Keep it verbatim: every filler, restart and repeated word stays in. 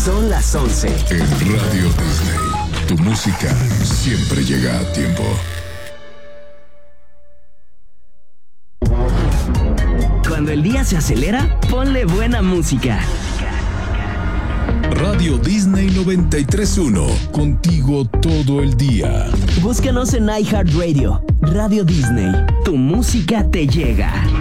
Son las once. En Radio Disney, tu música siempre llega a tiempo. Cuando el día se acelera, ponle buena música. Radio Disney noventa y tres punto uno, contigo todo el día. Búscanos en iHeartRadio. Radio Disney, tu música te llega.